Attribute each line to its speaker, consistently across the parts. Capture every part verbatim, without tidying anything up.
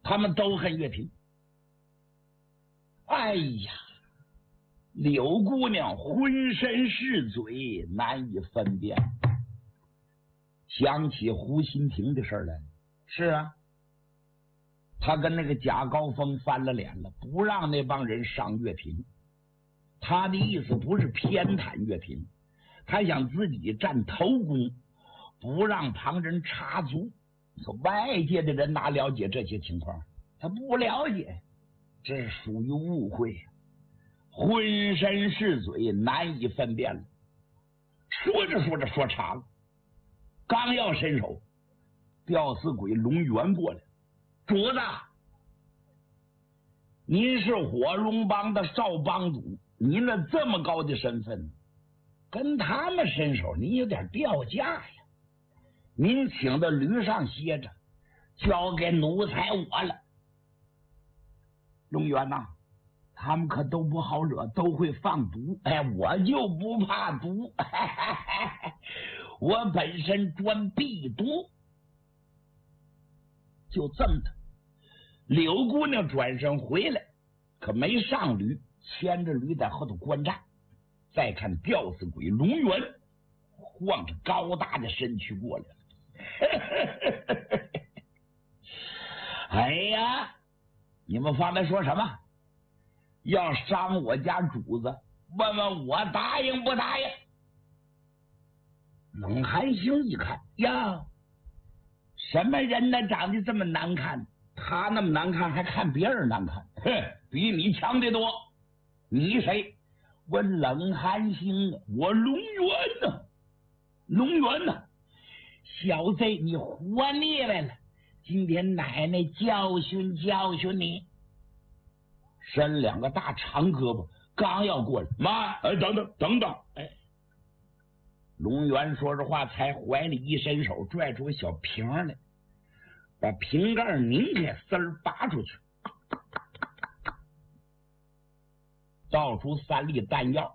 Speaker 1: 他们都恨岳平。哎呀，柳姑娘浑身是嘴，难以分辨。想起胡新平的事来，是啊，他跟那个贾高峰翻了脸了，不让那帮人上岳平。他的意思不是偏袒岳平，他想自己占头功，不让旁人插足。说外界的人哪了解这些情况？他不了解，这属于误会，浑身是嘴，难以分辨了。说着说着说岔了，刚要伸手，吊死鬼龙源过来，主子，您是火龙帮的少帮主，您那这么高的身份，跟他们伸手，您有点掉价呀。您请到驴上歇着，交给奴才我了。龙源呐、啊，他们可都不好惹，都会放毒。哎，我就不怕毒，我本身专避毒。就这么的，柳姑娘转身回来，可没上驴，牵着驴在后头观战。再看吊死鬼龙源晃着高大的身躯过来了。哎呀，你们方才说什么？要伤我家主子，问问我答应不答应？冷寒星一看呀，什么人呢？长得这么难看，他那么难看还看别人难看，哼，比你强得多。你谁？我冷寒星，我龙源呢？龙源呢？小贼，你活腻来了！今天奶奶教训教训你。伸两个大长胳膊，刚要过来，妈，哎，等等等等，哎，龙源说着话，才怀里一伸手，拽出个小瓶来，把瓶盖拧开，丝儿拔出去，倒出三粒弹药，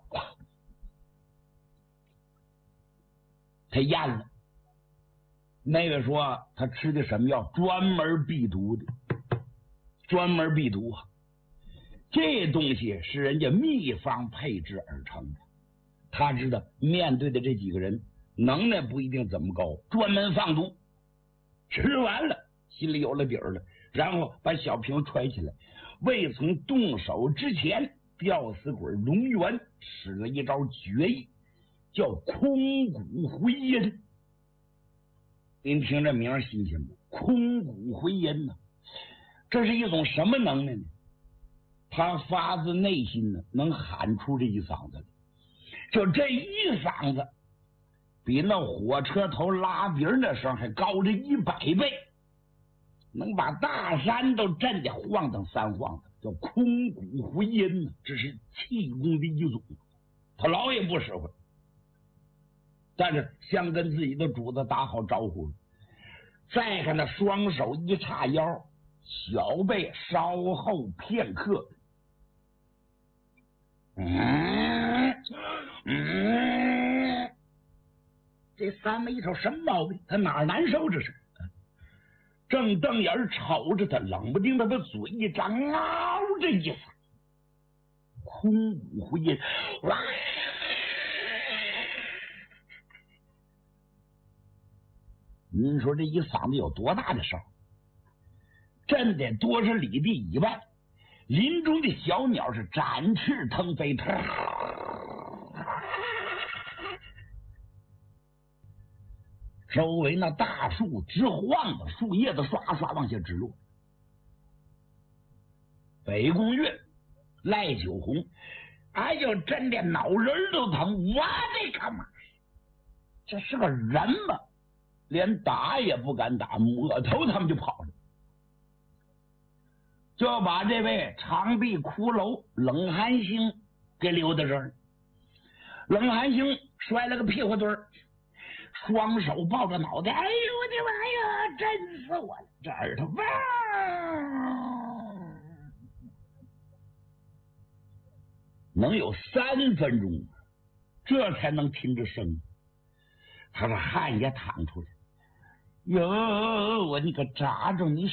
Speaker 1: 他咽了。那个说他吃的什么药？专门避毒的，专门避毒啊！这东西是人家秘方配制而成的。他知道面对的这几个人能耐不一定怎么高，专门放毒。吃完了，心里有了底儿了，然后把小瓶揣起来。未曾动手之前，吊死鬼龙源使了一招绝艺，叫空谷回音。您听这名新鲜不？空谷回音呢，这是一种什么能耐呢？他发自内心呢，能喊出这一嗓子来，就这一嗓子，比那火车头拉鼻那声还高着一百倍，能把大山都震得晃荡三晃的，叫空谷回音呢。这是气功的一种，他老也不使唤。但是先跟自己的主子打好招呼了，再看他双手一叉腰，小背稍后片刻，嗯嗯，这三妹头什么毛病？他哪儿难受？这是正瞪眼瞅着他，冷不丁他把嘴一张，嗷这一嗓，空谷回音，哇！您说这一嗓子有多大的声？震得多少里地以外，林中的小鸟是展翅腾飞，周围那大树直晃的，树叶子刷刷往下直落。北宫月、赖九红，哎呦，真的脑仁都疼！我的个妈！这是个人吗？连打也不敢打，摸头他们就跑了，就把这位长臂骷髅冷寒星给留在这儿。冷寒星摔了个屁股墩儿，双手抱着脑袋，哎呦我的妈呀，震死我了！这耳朵哇，能有三分钟，这才能听着声音。他的汗也淌出来。哟，我你个渣着你